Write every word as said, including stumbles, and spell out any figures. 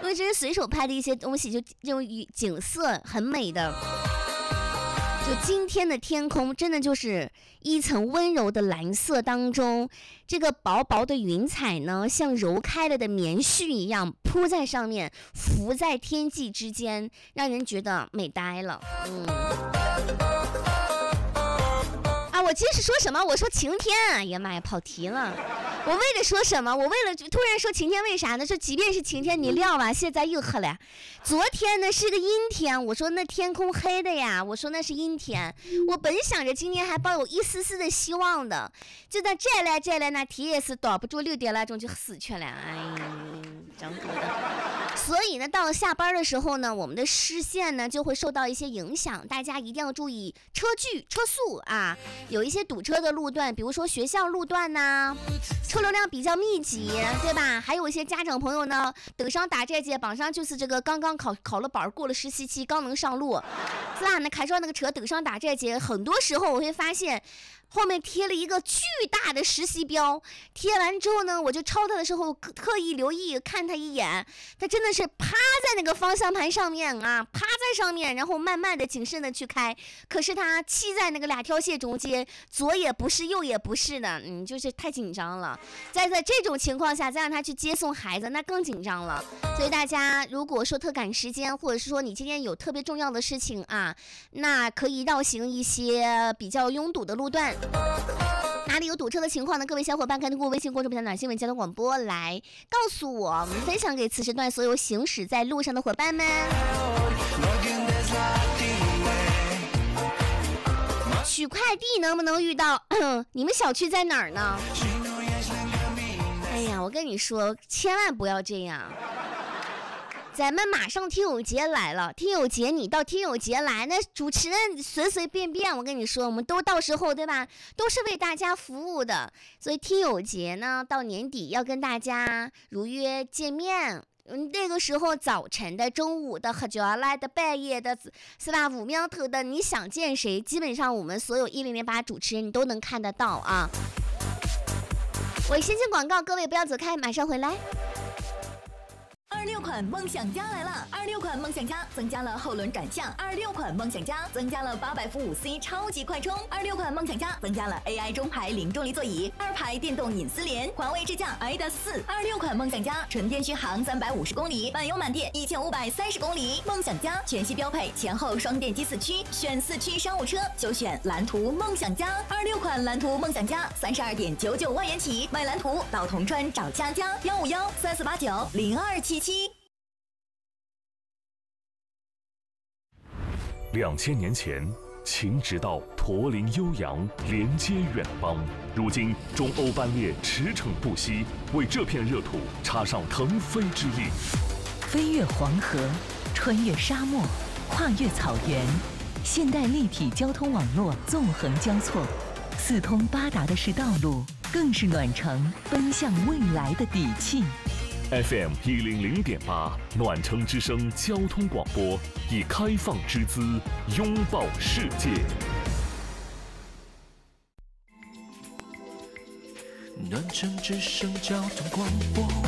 为这是随手拍的一些东西，就这种景色很美的。就今天的天空真的就是一层温柔的蓝色当中，这个薄薄的云彩呢，像揉开了的棉絮一样铺在上面，浮在天际之间，让人觉得美呆了。嗯。啊，我今天是说什么？我说晴天，哎呀妈呀，跑题了。我为了说什么？我为了突然说晴天，为啥呢？说即便是晴天，你料吧，现在又黑了。昨天呢是个阴天，我说那天空黑的呀，我说那是阴天。我本想着今天还抱有一丝丝的希望的，就在这来这来那天也是挡不住六点来钟就死去了。哎呀，真的。所以呢，到了下班的时候呢，我们的视线呢就会受到一些影响，大家一定要注意车距、车速啊。有一些堵车的路段，比如说学校路段呐、啊，车流量比较密集，对吧？还有一些家长朋友呢，等上打这届，榜上就是这个刚刚考考了板，过了实习期，刚能上路，是吧？那开上那个车等上打这届，很多时候我会发现。后面贴了一个巨大的实习标，贴完之后呢，我就超他的时候特意留意看他一眼，他真的是趴在那个方向盘上面啊，趴在上面，然后慢慢的谨慎的去开，可是他骑在那个两条线中间，左也不是右也不是的，嗯，就是太紧张了。再在这种情况下再让他去接送孩子，那更紧张了。所以大家如果说特赶时间，或者是说你今天有特别重要的事情啊，那可以绕行一些比较拥堵的路段。哪里有堵车的情况呢？各位小伙伴可以通过微信公众平台暖新闻交通广播来告诉我，我们分享给此时段所有行驶在路上的伙伴们。取快递能不能遇到？你们小区在哪儿呢？哎呀，我跟你说，千万不要这样。咱们马上听友节来了，听友节你到听友节来，那主持人随随便便，我跟你说，我们都到时候对吧，都是为大家服务的。所以听友节呢，到年底要跟大家如约见面。嗯，那个时候早晨的、中午的、喝酒来的、半夜的，是吧？五苗头的，你想见谁？基本上我们所有一零零八主持人你都能看得到啊。我先进广告，各位不要走开，马上回来。 二六款梦想家来了！二六款梦想家增加了后轮转向，二六款梦想家增加了八百伏五 C 超级快充，二六款梦想家增加了 A I 中排零重力座椅，二排电动隐私联，环卫智驾 I D A 四。二六款梦想家纯电续航三百五十公里，满油满电一千五百三十公里。梦想家全系标配前后双电机四驱，选四驱商务车就选蓝图梦想家。二六款蓝图梦想家三十二点九九万元起，买蓝图到铜川找佳佳幺五幺三四八九零二七七。 两千年前，秦直道驼铃悠扬，连接远邦。如今，中欧班列驰骋不息，为这片热土插上腾飞之力。 飞越黄河，穿越沙漠，跨越草原，现代立体交通网络纵横交错，四通八达的是道路，更是暖城奔向未来的底气。 F M 一零零点八暖城之声交通广播，以开放之姿拥抱世界。 暖城之声交通广播。